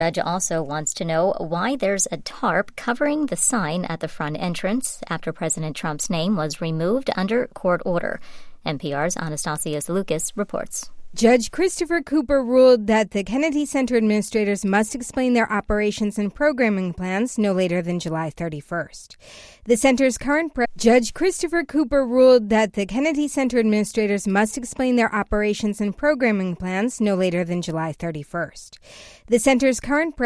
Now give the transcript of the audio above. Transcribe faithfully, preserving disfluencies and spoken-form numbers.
The judge also wants to know why there's a tarp covering the sign at the front entrance after President Trump's name was removed under court order. N P R's Anastasios Lucas reports. Judge Christopher Cooper ruled that the Kennedy Center administrators must explain their operations and programming plans no later than July thirty-first. The center's current pre- Judge Christopher Cooper ruled that the Kennedy Center administrators must explain their operations and programming plans no later than July thirty-first. The center's current pre-